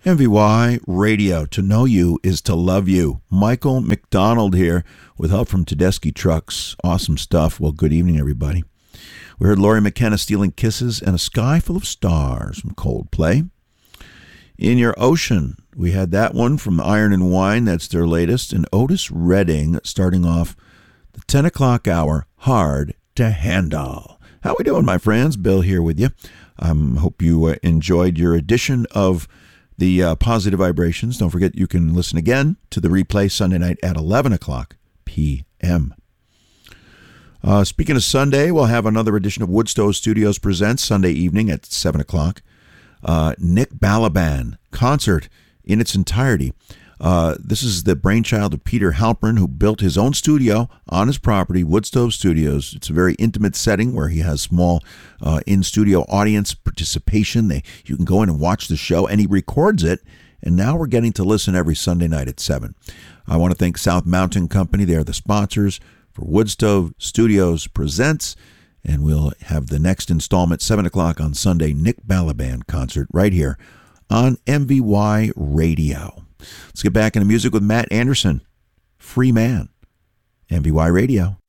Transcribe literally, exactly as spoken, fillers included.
M V Y Radio. To know you is to love you. Michael McDonald here with help from Tedeschi Trucks. Awesome stuff. Well, good evening, everybody. We heard Laurie McKenna, Stealing Kisses, and A Sky Full of Stars from Coldplay. In Your Ocean, we had that one from Iron and Wine. That's their latest. And Otis Redding starting off the ten o'clock hour, Hard to Handle. How we doing, my friends? Bill here with you. I um, hope you uh, enjoyed your edition of the uh, Positive Vibrations. Don't forget you can listen again to the replay Sunday night at eleven o'clock p.m. Uh, speaking of Sunday, we'll have another edition of Woodstow Studios Presents Sunday evening at seven o'clock. Uh, Nick Balaban concert in its entirety. Uh, this is the brainchild of Peter Halpern, who built his own studio on his property, Woodstow Studios. It's a very intimate setting where he has small uh, in-studio audience participation. They, you can go in and watch the show, and he records it, and now we're getting to listen every Sunday night at seven. I want to thank South Mountain Company. They are the sponsors for Woodstow Studios Presents, and we'll have the next installment, seven o'clock on Sunday, Nick Balaban concert right here on M V Y Radio. Let's get back into music with Matt Anderson, Free Man, M V Y Radio.